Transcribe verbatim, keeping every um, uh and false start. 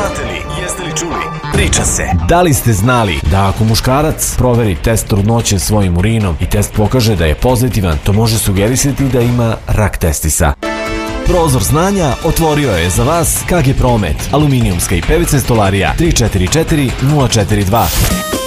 Znate li, jeste li čuli? Priča se. Da li ste znali da ako muškarac proveri test trudnoće svojim urinom i test pokaže da je pozitivan, to može sugerisati da ima rak testisa? Prozor znanja otvorio je za vas K G Promet, aluminijumska i P V C stolarija tri četiri četiri nula četiri dva.